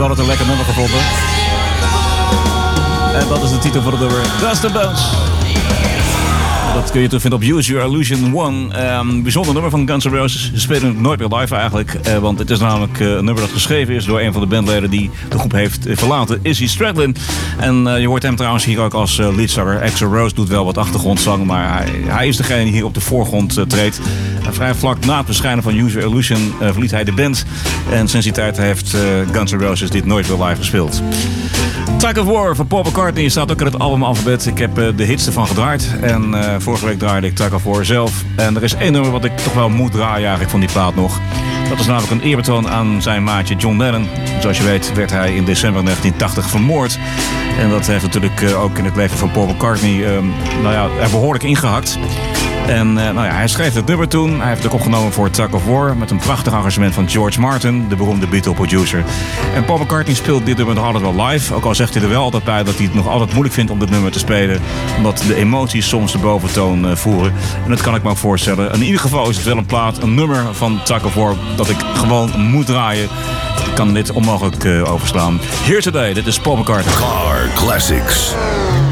hebben altijd een lekker nummer gevonden. En dat is de titel van het nummer Dust and Bones. Dat kun je terugvinden op Use Your Illusion 1. Bijzonder nummer van Guns N' Roses. Ze spelen het nooit meer live eigenlijk. Want het is namelijk een nummer dat geschreven is door een van de bandleden die de groep heeft verlaten. Izzy Stradlin. En je hoort hem trouwens hier ook als leadzanger. Axl Rose doet wel wat achtergrondzang. Maar hij is degene die hier op de voorgrond treedt. Vrij vlak na het verschijnen van Use Your Illusion verliet hij de band. En sinds die tijd heeft Guns N' Roses dit nooit meer live gespeeld. Tug of War van Paul McCartney staat ook in het albumalfabet. Ik heb de hits ervan gedraaid. En vorige week draaide ik Tug of War zelf. En er is één nummer wat ik toch wel moet draaien eigenlijk van die plaat nog. Dat is namelijk een eerbetoon aan zijn maatje John Lennon. Zoals je weet werd hij in december 1980 vermoord. En dat heeft natuurlijk ook in het leven van Paul McCartney er behoorlijk ingehakt. En hij schreef het nummer toen. Hij heeft het ook opgenomen voor Tug of War met een prachtig arrangement van George Martin, de beroemde Beatle-producer. En Paul McCartney speelt dit nummer nog altijd wel live. Ook al zegt hij er wel altijd bij dat hij het nog altijd moeilijk vindt om dit nummer te spelen. Omdat de emoties soms de boventoon voeren. En dat kan ik me ook voorstellen. In ieder geval is het wel een nummer van Tug of War dat ik gewoon moet draaien. Ik kan dit onmogelijk overslaan. Here Today, dit is Paul McCartney. Car Classics.